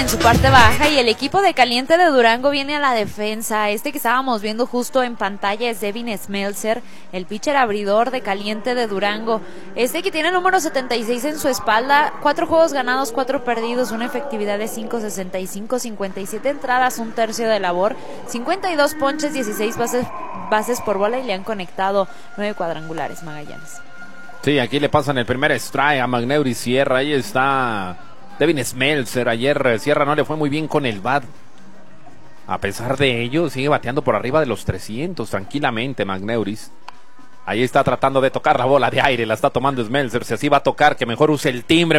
en su parte baja y el equipo de Caliente de Durango viene a la defensa. Este que estábamos viendo justo en pantalla es Devin Smeltzer, el pitcher abridor de Caliente de Durango. Este que tiene el número 76 en su espalda, 4 juegos ganados, 4 perdidos, una efectividad de 5.65, 57 entradas, un tercio de labor, 52 ponches, 16 bases por bola y le han conectado 9 cuadrangulares, Magallanes. Sí, aquí le pasan el primer strike a Magneuri Sierra. Ahí está Devin Smeltzer. Ayer Sierra no le fue muy bien con el bat. A pesar de ello, sigue bateando por arriba de los 300 tranquilamente Magneuris. Ahí está tratando de tocar la bola de aire, la está tomando Smeltzer. Si así va a tocar, que mejor use el timbre.